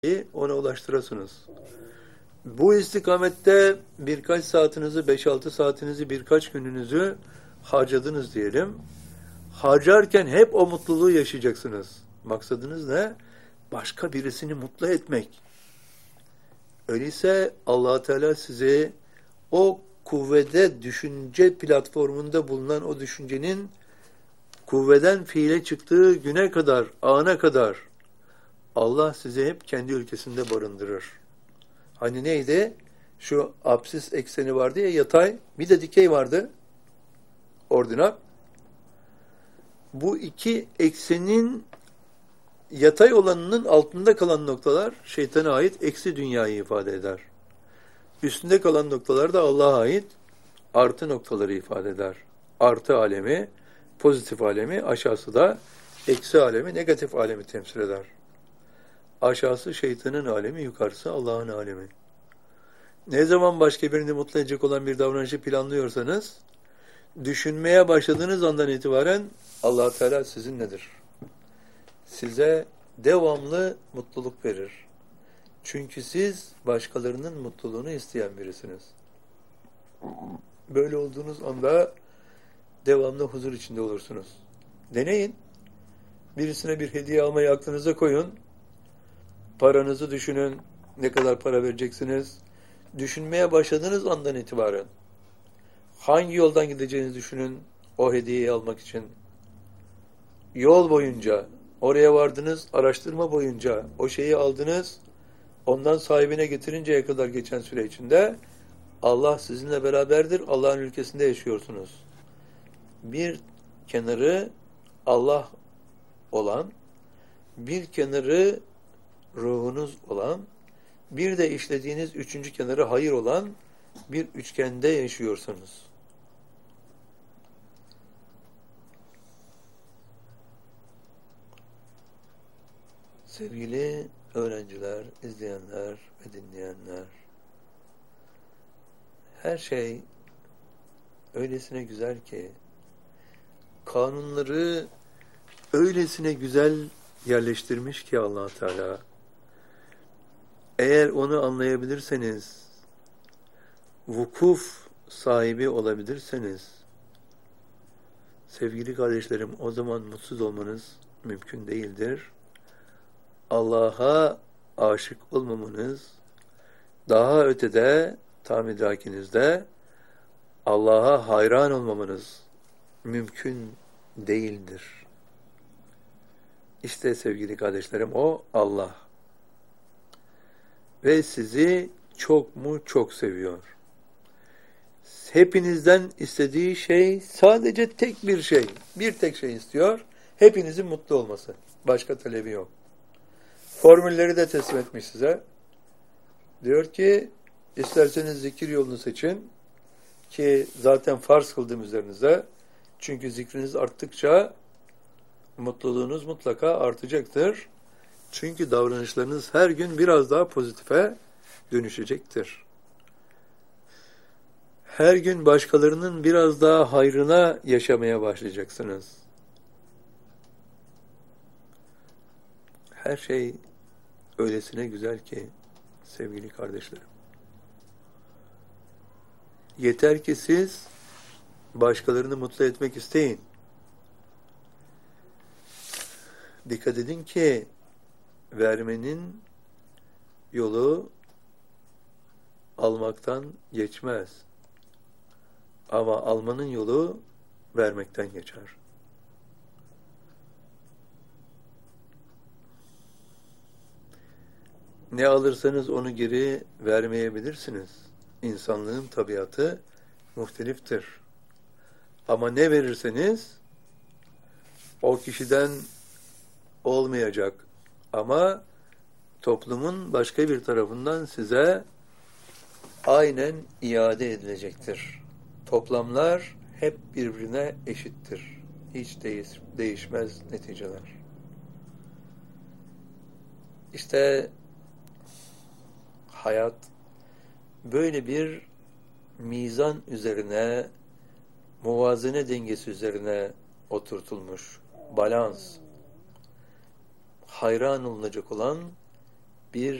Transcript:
ona ulaştırasınız. Bu istikamette birkaç saatinizi, 5-6 saatinizi, birkaç gününüzü harcadınız diyelim. Harcarken hep o mutluluğu yaşayacaksınız. Maksadınız ne? Başka birisini mutlu etmek. Öyleyse Allah Teala size o kuvvede, düşünce platformunda bulunan o düşüncenin kuvveden fiile çıktığı güne kadar, ana kadar Allah sizi hep kendi ülkesinde barındırır. Hani neydi? Şu apsis ekseni vardı ya, yatay, bir de dikey vardı. Ordinat. Bu iki eksenin yatay olanının altında kalan noktalar şeytana ait eksi dünyayı ifade eder. Üstünde kalan noktalar da Allah'a ait artı noktaları ifade eder. Artı alemi, pozitif alemi, aşağısı da eksi alemi, negatif alemi temsil eder. Aşağısı şeytanın alemi, yukarısı Allah'ın alemi. Ne zaman başka birini mutlu edecek olan bir davranışı planlıyorsanız, düşünmeye başladığınız andan itibaren Allah Teala sizinledir. Size devamlı mutluluk verir. Çünkü siz başkalarının mutluluğunu isteyen birisiniz. Böyle olduğunuz anda devamlı huzur içinde olursunuz. Deneyin. Birisine bir hediye almayı aklınıza koyun. Paranızı düşünün. Ne kadar para vereceksiniz? Düşünmeye başladığınız andan itibaren hangi yoldan gideceğinizi düşünün o hediyeyi almak için. Yol boyunca, oraya vardınız, araştırma boyunca o şeyi aldınız, ondan sahibine getirinceye kadar geçen süre içinde Allah sizinle beraberdir, Allah'ın ülkesinde yaşıyorsunuz. Bir kenarı Allah olan, bir kenarı ruhunuz olan, bir de işlediğiniz üçüncü kenarı hayır olan bir üçgende yaşıyorsunuz. Sevgili öğrenciler, izleyenler ve dinleyenler, her şey öylesine güzel ki, kanunları öylesine güzel yerleştirmiş ki Allah Teala, eğer onu anlayabilirseniz, vukuf sahibi olabilirseniz, sevgili kardeşlerim, o zaman mutsuz olmanız mümkün değildir. Allah'a aşık olmamanız, daha ötede, tam idrakinizde, Allah'a hayran olmamanız mümkün değildir. İşte sevgili kardeşlerim, o Allah. Ve sizi çok mu çok seviyor. Hepinizden istediği şey sadece tek bir şey. Bir tek şey istiyor. Hepinizin mutlu olması. Başka talebi yok. Formülleri de teslim etmiş size. Diyor ki, isterseniz zikir yolunu seçin. Ki zaten farz kıldım üzerinize. Çünkü zikriniz arttıkça mutluluğunuz mutlaka artacaktır. Çünkü davranışlarınız her gün biraz daha pozitife dönüşecektir. Her gün başkalarının biraz daha hayrına yaşamaya başlayacaksınız. Her şey öylesine güzel ki sevgili kardeşlerim. Yeter ki siz başkalarını mutlu etmek isteyin. Dikkat edin ki vermenin yolu almaktan geçmez. Ama almanın yolu vermekten geçer. Ne alırsanız onu geri vermeyebilirsiniz. İnsanlığın tabiatı muhteliftir. Ama ne verirseniz o kişiden olmayacak. Ama toplumun başka bir tarafından size aynen iade edilecektir. Toplamlar hep birbirine eşittir. Hiç değişmez neticeler. İşte hayat böyle bir mizan üzerine, muvazene dengesi üzerine oturtulmuş. Balans. Hayran olunacak olan bir